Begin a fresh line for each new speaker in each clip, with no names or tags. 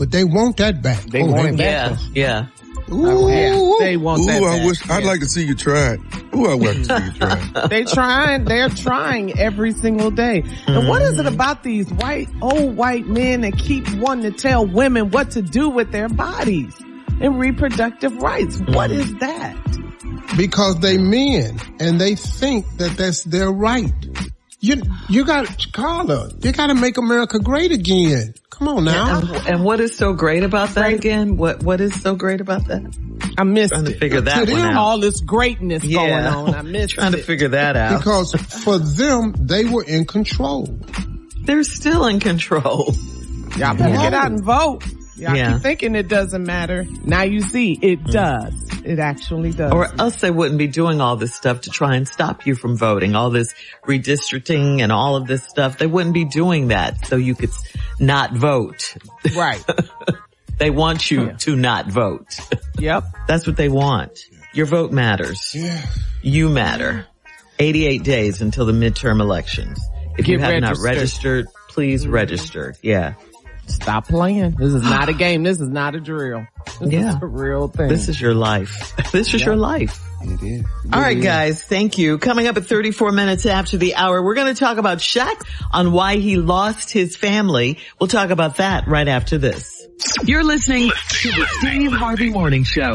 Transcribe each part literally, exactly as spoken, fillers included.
but they want that back.
They
oh,
want
they
it back.
Yeah, yeah.
Ooh,
Yeah, they want
Ooh,
that
I
back.
wish, I'd
Yeah.
like to see you try it. Ooh, I'd like to see you try it.
They trying, they're trying every single day. Mm-hmm. And what is it about these white, old white men that keep wanting to tell women what to do with their bodies and reproductive rights? What is that?
Because they men and they think that that's their right. You, you got, Carla, you gotta make America great again. Come on now.
And, and what is so great about that great. again? What, what is so great about that?
I missed
trying
it.
to figure that
to
one
them,
out.
All this greatness
yeah.
going on. I missed
trying
it.
to figure that out.
Because for them, they were in control.
They're still in control.
Y'all better get out and vote. Y'all
yeah.
keep thinking it doesn't matter. Now you see, it does. It actually does.
Or else they wouldn't be doing all this stuff to try and stop you from voting. All this redistricting and all of this stuff. They wouldn't be doing that so you could not vote.
Right.
They want you
yeah.
to not vote.
Yep.
That's what they want. Your vote matters.
Yeah.
You matter. eighty-eight days until the midterm elections. If
Get
you have
registered.
not registered, please mm-hmm. register. Yeah.
Stop playing. This is not a game. This is not a drill. This
yeah.
is a real thing.
This is your life. This is yeah. your life.
It is.
All right, guys. Thank you. Coming up at thirty-four minutes after the hour, we're going to talk about Shaq on why he lost his family. We'll talk about that right after this.
You're listening to the Steve Harvey Morning Show.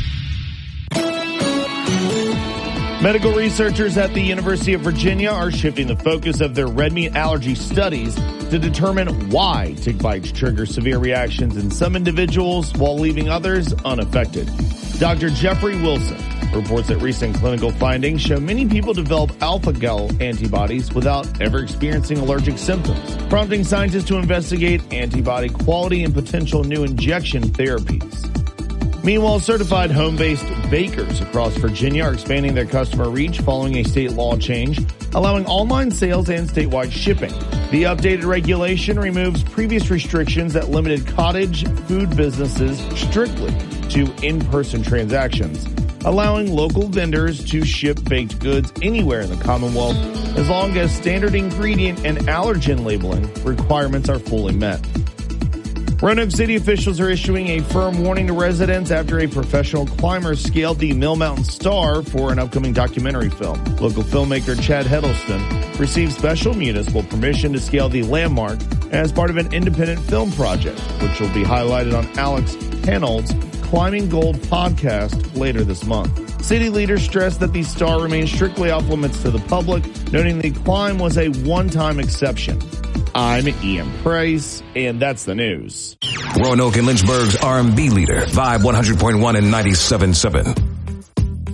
Medical researchers at the University of Virginia are shifting the focus of their red meat allergy studies to determine why tick bites trigger severe reactions in some individuals while leaving others unaffected. Doctor Jeffrey Wilson reports that recent clinical findings show many people develop alpha-gal antibodies without ever experiencing allergic symptoms, prompting scientists to investigate antibody quality and potential new injection therapies. Meanwhile, certified home-based bakers across Virginia are expanding their customer reach following a state law change, allowing online sales and statewide shipping. The updated regulation removes previous restrictions that limited cottage food businesses strictly to in-person transactions, allowing local vendors to ship baked goods anywhere in the Commonwealth as long as standard ingredient and allergen labeling requirements are fully met. Roanoke City officials are issuing a firm warning to residents after a professional climber scaled the Mill Mountain Star for an upcoming documentary film. Local filmmaker Chad Heddleston received special municipal permission to scale the landmark as part of an independent film project, which will be highlighted on Alex Hanold's Climbing Gold podcast later this month. City leaders stressed that the star remains strictly off limits to the public, noting the climb was a one-time exception. I'm Ian Price, and that's the news.
Roanoke and Lynchburg's R and B leader, Vibe one hundred point one and ninety-seven point seven.